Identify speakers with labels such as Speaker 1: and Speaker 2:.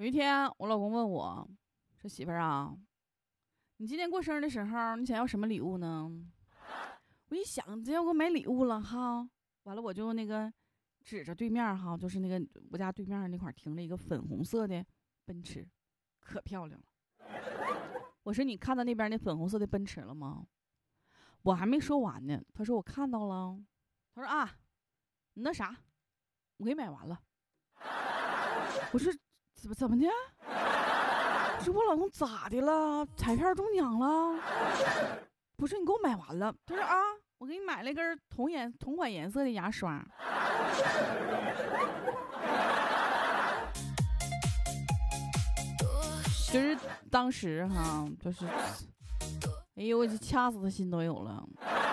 Speaker 1: 有一天，我老公问我说：“媳妇儿啊，你今年过生日的时候，你想要什么礼物呢？”我一想，真要给我买礼物了哈，完了我就指着对面哈，就是我家对面那块停了一个粉红色的奔驰，可漂亮了。我说：“你看到那边那粉红色的奔驰了吗？”我还没说完呢，他说：“我看到了。”他说：“啊，你那啥，我给你买完了。”我说：“怎么的？说我老公咋的了？彩票中奖了？不是你给我买完了？”他说：“啊，我给你买了一根同款颜色的牙刷。”就是当时哈，就是，哎呦，我就掐死他心都有了。